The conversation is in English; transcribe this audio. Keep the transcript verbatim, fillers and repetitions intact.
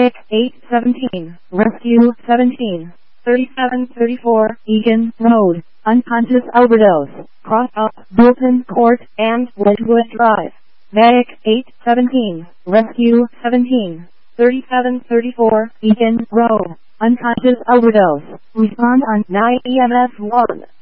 Medic eight seventeen, Rescue seventeen, thirty-seven thirty-four, Egan Road, unconscious overdose, cross up Bolton Court and Wedgwood Drive. Medic eight seventeen, Rescue seventeen, thirty-seven thirty-four, Egan Road, unconscious overdose. Respond on nine E M S one.